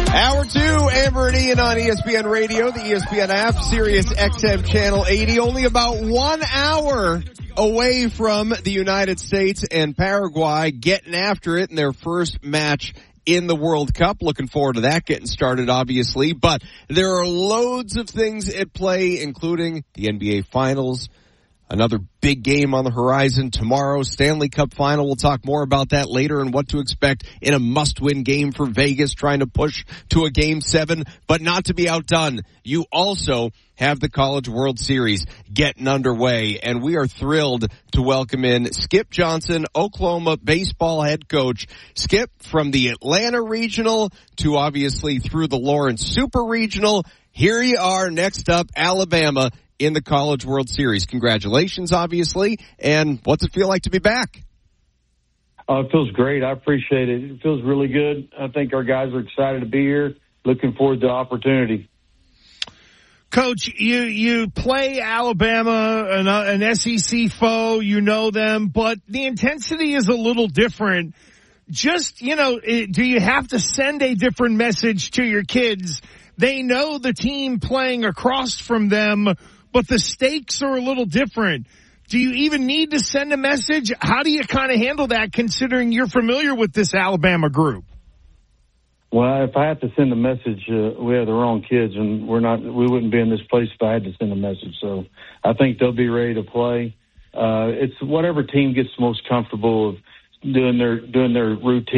Hour 2, Amber and Ian on ESPN Radio, the ESPN app, Sirius XM Channel 80. Only about 1 hour away from the United States and Paraguay getting after it in their first match in the World Cup. Looking forward to that getting started, obviously. But there are loads of things at play, including the NBA Finals. Another big game on the horizon tomorrow, Stanley Cup Final. We'll talk more about that later and what to expect in a must-win game for Vegas, trying to push to a Game 7, but not to be outdone. You also have the College World Series getting underway, and we are thrilled to welcome in Skip Johnson, Oklahoma baseball head coach. Skip, from the Atlanta Regional to obviously through the Lawrence Super Regional, here you are next up, Alabama, in the College World Series. Congratulations, obviously, and what's it feel like to be back? It feels great. I appreciate it. It feels really good. I think our guys are excited to be here. Looking forward to the opportunity. Coach, you play Alabama, an SEC foe, you know them, but the intensity is a little different. Just, do you have to send a different message to your kids? They know the team playing across from them, but the stakes are a little different. Do you even need to send a message? How do you kind of handle that, considering you're familiar with this Alabama group? Well, if I have to send a message, we have the wrong kids, and we wouldn't be in this place if I had to send a message. So I think they'll be ready to play. It's whatever team gets most comfortable of doing their routine.